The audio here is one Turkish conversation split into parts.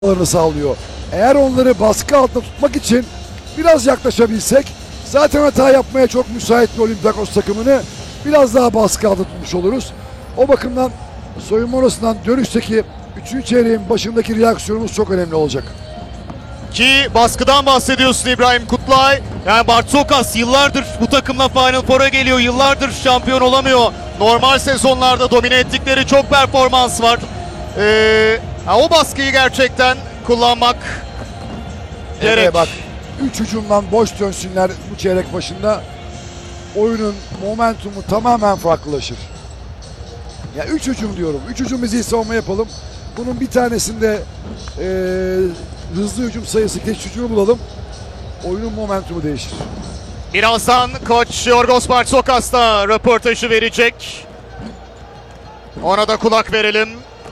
sağlıyor. Eğer onları baskı altında tutmak için biraz yaklaşabilsek, zaten hata yapmaya çok müsait bir Olympiakos takımını biraz daha baskı altında tutmuş oluruz. O bakımdan soyunma odasından dönüşteki 3. çeyreğin başındaki reaksiyonumuz çok önemli olacak. Ki baskıdan bahsediyorsun İbrahim Kutlay. Yani Bartzokas yıllardır bu takımla Final Four'a geliyor. Yıllardır şampiyon olamıyor. Normal sezonlarda domine ettikleri çok performans var. O baskıyı gerçekten kullanmak gerek. Bak 3 hücumdan boş dönsünler bu çeyrek başında. Oyunun momentumu tamamen farklılaşır. Ya 3 hücum diyorum. 3 hücum bizi savunma yapalım. Bunun bir tanesinde hızlı hücum sayısı geç hücumu bulalım. Oyunun momentumu değişir. Birazdan koç Yorgos Bartzokas da röportajı verecek. Ona da kulak verelim.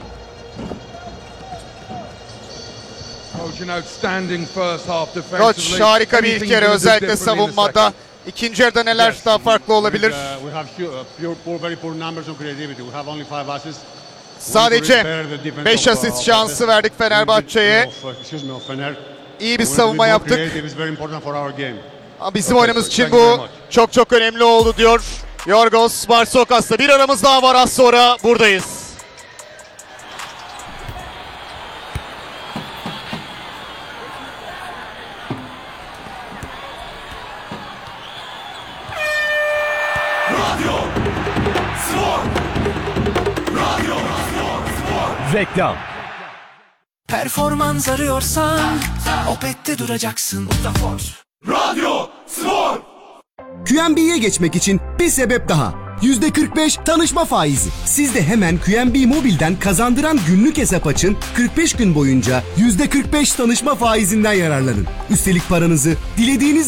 Koç harika bir ilk yarı, özellikle savunmada. İkinci yarıda neler daha farklı olabilir? Sadece 5 asist şansı verdik Fenerbahçe'ye. İyi bir savunma yaptık. Bizim oyunumuz için bu çok çok önemli oldu diyor Yorgos Bartzokas'ta. Bir aramız daha var, az sonra buradayız. Reklam. Performans arıyorsan Opet'te duracaksın. Radyo Spor. QNB'ye geçmek için bir sebep daha. %45 tanışma faizi. Siz de hemen QNB Mobil'den kazandıran günlük hesap açın. 45 gün boyunca %45 tanışma faizinden yararlanın. Üstelik paranızı dilediğiniz